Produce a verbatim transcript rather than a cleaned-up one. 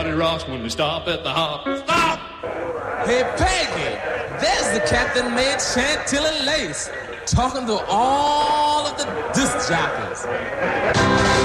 Everybody rocks when we stop at the hop. Stop! Hey, Peggy, there's the Captain Made Chantilly Lace talking to all of the disc jockeys.